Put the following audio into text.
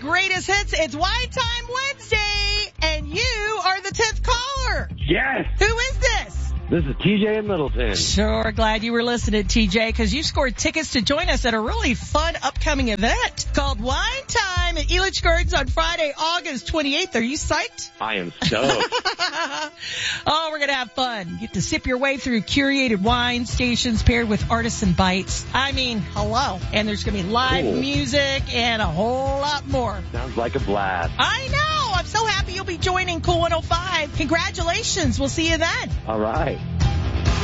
greatest hits. It's Wine Time Wednesday, and you are the 10th caller. Yes. Who is this? This is TJ in Middleton. Sure, glad you were listening, TJ, because you scored tickets to join us at a really fun upcoming event called Wine Time at Elitch Gardens on Friday, August 28th. Are you psyched? I am stoked. Oh, we're going to have fun. Get to sip your way through curated wine stations paired with artisan bites. I mean, hello. And there's going to be live music and a whole lot more. Sounds like a blast. I know. I'm so happy you'll be joining Cool 105. Congratulations. We'll see you then. All right.